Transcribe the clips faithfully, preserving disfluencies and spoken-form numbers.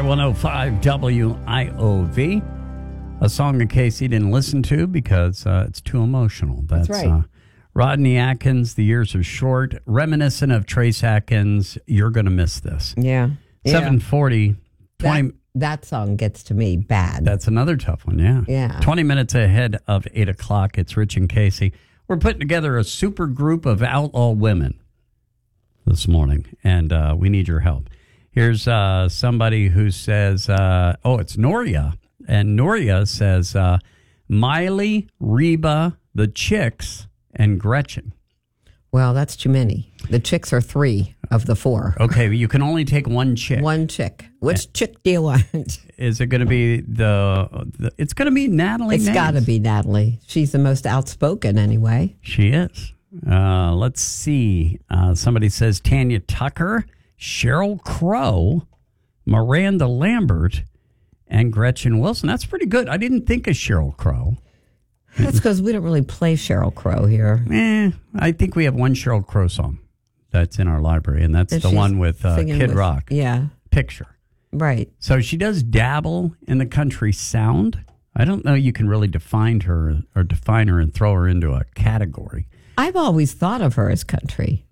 one oh five W I O V. A song that Casey didn't listen to because uh, it's too emotional. That's, That's right. Uh, Rodney Atkins, The Years Are Short, reminiscent of Trace Atkins. You're going to miss this. Yeah. seven forty, twenty. That, that song gets to me bad. That's another tough one, yeah. Yeah. twenty minutes ahead of eight o'clock. It's Rich and Casey. We're putting together a super group of outlaw women this morning, and uh, we need your help. Here's uh, somebody who says, uh, oh, it's Noria. And Noria says, uh, Miley, Reba, the Chicks, and Gretchen. Well, that's too many. The chicks are three of the four. Okay, you can only take one chick. One chick. Which chick do you want? Is it going to be the, the it's going to be Natalie It's got to be Natalie. She's the most outspoken anyway. She is. Uh, let's see. Uh, somebody says Tanya Tucker, Sheryl Crow, Miranda Lambert, and Gretchen Wilson. That's pretty good. I didn't think of Sheryl Crow. That's because we don't really play Sheryl Crow here. Eh, I think we have one Sheryl Crow song that's in our library, and that's And the she's one with uh, singing Kid with- Rock. Yeah. Picture. Right. So she does dabble in the country sound. I don't know you can really define her or define her and throw her into a category. I've always thought of her as country.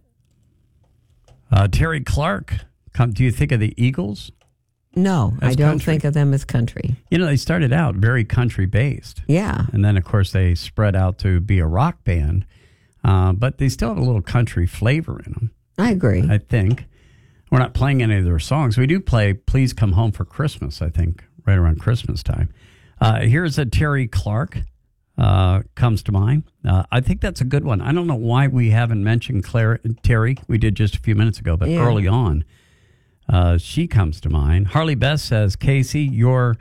Uh, Terry Clark, come, do you think of the Eagles? No, As I don't country? think of them as country. You know, they started out very country based. Yeah. And then, of course, they spread out to be a rock band. Uh, but they still have a little country flavor in them, I agree. I think. We're not playing any of their songs. We do play Please Come Home for Christmas, I think, right around Christmas time. Uh, here's a Terry Clark uh, comes to mind. Uh, I think that's a good one. I don't know why we haven't mentioned Claire, Terry. We did just a few minutes ago, but Yeah. early on, uh, she comes to mind. Harley Best says, Casey, you're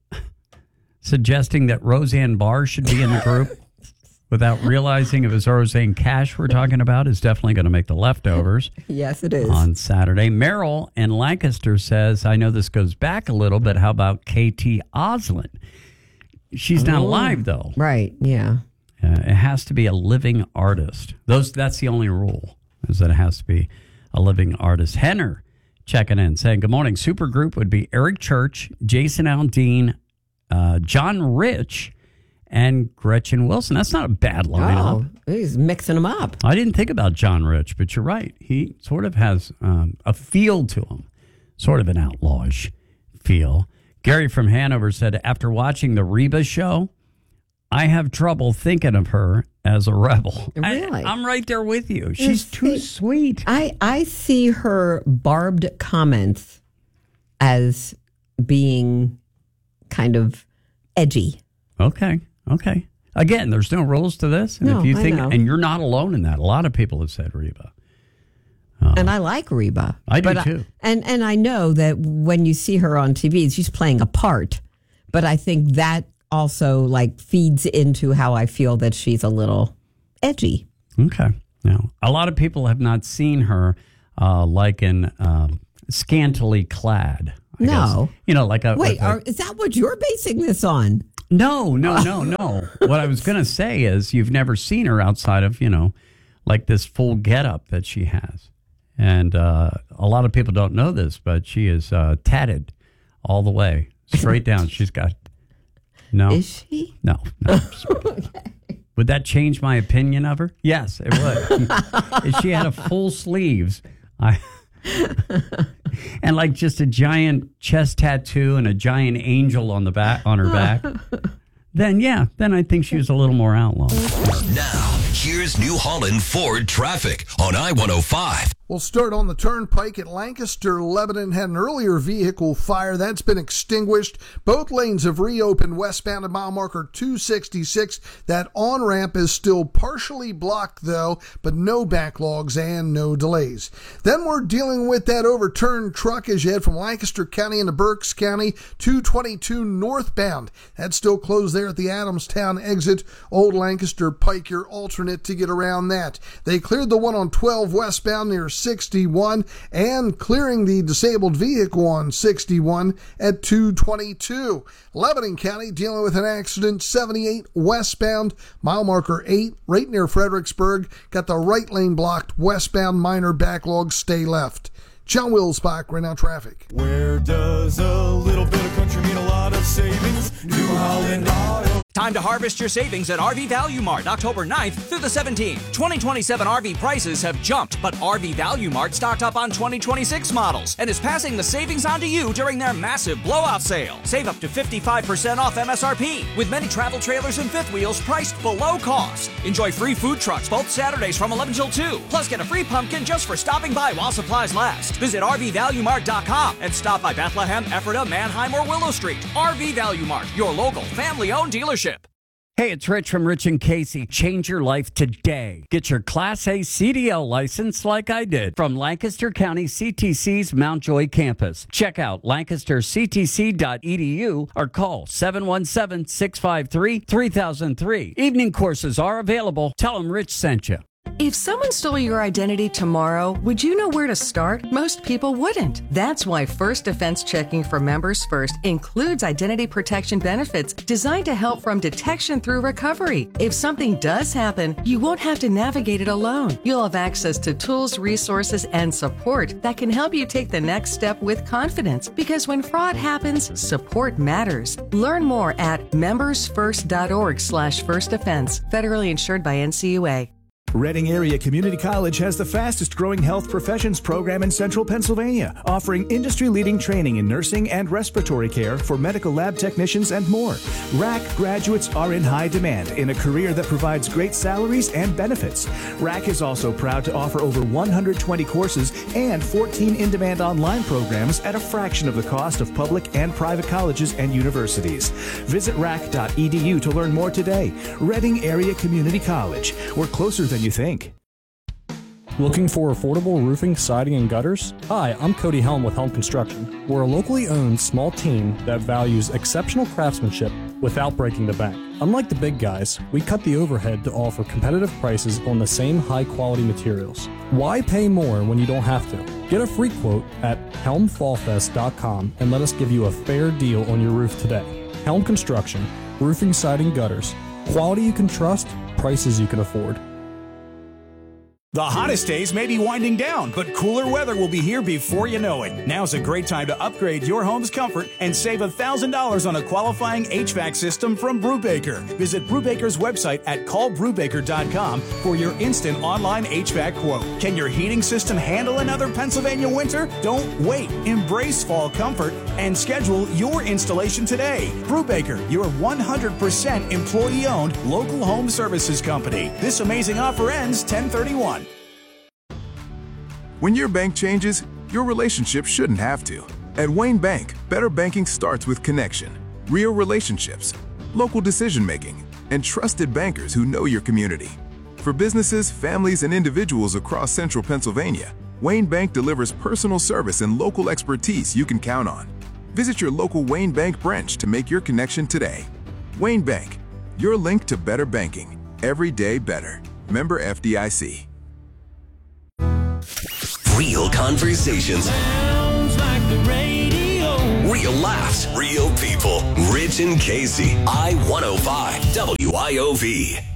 suggesting that Roseanne Barr should be in the group without realizing it was Roseanne Cash we're talking about is definitely going to make the leftovers. Yes, it is. On Saturday. Merrill in Lancaster says, I know this goes back a little, but how about K T Oslin? She's not Oh. alive, though. Right, yeah. Uh, it has to be a living artist. Those That's the only rule, is that it has to be a living artist. Henner checking in, saying, good morning. Supergroup would be Eric Church, Jason Aldean, uh, John Rich, and Gretchen Wilson. That's not a bad lineup. Oh, he's mixing them up. I didn't think about John Rich, but you're right. He sort of has um, a feel to him, sort of an outlawish feel. Gary from Hanover said, after watching the Reba show, I have trouble thinking of her as a rebel. Really? I, I'm right there with you. She's too sweet. I, I see her barbed comments as being kind of edgy. Okay. Okay. Again, there's no rules to this. And No, if you I think, know. and you're not alone in that. A lot of people have said Reba. Uh, And I like Reba. I do but too. and, and I know that when you see her on T V, she's playing a part. But I think that also like feeds into how I feel that she's a little edgy. Okay. Now, a lot of people have not seen her uh, like in um, scantily clad. I No. guess. You know, like a. Wait, like a- are, is that what you're basing this on? no, no, no, no. What I was going to say is you've never seen her outside of, you know, like this full getup that she has. And uh, a lot of people don't know this, but she is uh, tatted all the way, straight down. She's got. No. Is she? No. no okay. Would that change my opinion of her? Yes, it would. If she had a full sleeves, I and like just a giant chest tattoo and a giant angel on the back on her back, then yeah, then I think she was a little more outlaw. Now, here's New Holland Ford traffic on I one oh five. We'll start on the turnpike at Lancaster. Lebanon had an earlier vehicle fire. That's been extinguished. Both lanes have reopened westbound at mile marker two sixty-six. That on-ramp is still partially blocked, though, but no backlogs and no delays. Then we're dealing with that overturned truck as you head from Lancaster County into Berks County, two twenty-two northbound. That's still closed there at the Adamstown exit. Old Lancaster Pike, your alternate to get around that. They cleared the one on twelve westbound near sixty-one and clearing the disabled vehicle on sixty-one at two twenty-two. Lebanon County dealing with an accident, seventy-eight westbound, mile marker eight, right near Fredericksburg. Got the right lane blocked, westbound minor backlog, stay left. John Wills-Bach, right now traffic. Where does a little bit of country mean a lot of savings? New Holland Auto. Time to harvest your savings at R V Value Mart October ninth through the seventeenth. twenty twenty-seven R V prices have jumped, but R V Value Mart stocked up on twenty twenty-six models and is passing the savings on to you during their massive blowout sale. Save up to fifty-five percent off M S R P with many travel trailers and fifth wheels priced below cost. Enjoy free food trucks both Saturdays from eleven till two. Plus get a free pumpkin just for stopping by while supplies last. Visit R V Value Mart dot com and stop by Bethlehem, Ephrata, Manheim, or Willow Street. R V Value Mart, your local family-owned dealership. Hey, it's Rich from Rich and Casey. Change your life today. Get your Class A C D L license like I did from Lancaster County C T C's Mount Joy campus. Check out lancaster c t c dot e d u or call seven one seven, six five three, three thousand three. Evening courses are available. Tell them Rich sent you. If someone stole your identity tomorrow, would you know where to start? Most people wouldn't. That's why First Defense Checking for Members First includes identity protection benefits designed to help from detection through recovery. If something does happen, you won't have to navigate it alone. You'll have access to tools, resources, and support that can help you take the next step with confidence. Because when fraud happens, support matters. Learn more at members first dot org slash first defense. Federally insured by N C U A. Reading Area Community College has the fastest growing health professions program in central Pennsylvania, offering industry-leading training in nursing and respiratory care for medical lab technicians and more. R A C graduates are in high demand in a career that provides great salaries and benefits. R A C is also proud to offer over one hundred twenty courses and fourteen in-demand online programs at a fraction of the cost of public and private colleges and universities. Visit rac dot e d u to learn more today. Reading Area Community College. We're closer than you think. Looking for affordable roofing, siding, and gutters? Hi, I'm Cody Helm with Helm Construction. We're a locally owned small team that values exceptional craftsmanship without breaking the bank. Unlike the big guys, we cut the overhead to offer competitive prices on the same high-quality materials. Why pay more when you don't have to? Get a free quote at helm fall fest dot com and let us give you a fair deal on your roof today. Helm Construction, roofing, siding, gutters. Quality you can trust, prices you can afford. The hottest days may be winding down, but cooler weather will be here before you know it. Now's a great time to upgrade your home's comfort and save one thousand dollars on a qualifying H V A C system from Brubaker. Visit Brubaker's website at call brubaker dot com for your instant online H V A C quote. Can your heating system handle another Pennsylvania winter? Don't wait. Embrace fall comfort and schedule your installation today. Brubaker, your one hundred percent employee-owned local home services company. This amazing offer ends ten thirty-one. When your bank changes, your relationship shouldn't have to. At Wayne Bank, better banking starts with connection, real relationships, local decision-making, and trusted bankers who know your community. For businesses, families, and individuals across central Pennsylvania, Wayne Bank delivers personal service and local expertise you can count on. Visit your local Wayne Bank branch to make your connection today. Wayne Bank, your link to better banking. Every day better. Member F D I C. Real conversations. Sounds like the radio. Real laughs. Real people. Rich and Casey. I one oh five W I O V.